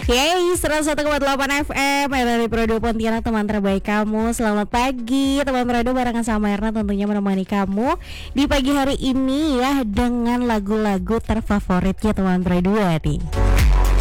Yeay, 101,8 FM dari Prodo Pontianak, teman terbaik kamu. Selamat pagi teman Prodo, barengan sama Erna tentunya menemani kamu di pagi hari ini ya, dengan lagu-lagu terfavoritnya teman Prodo nih.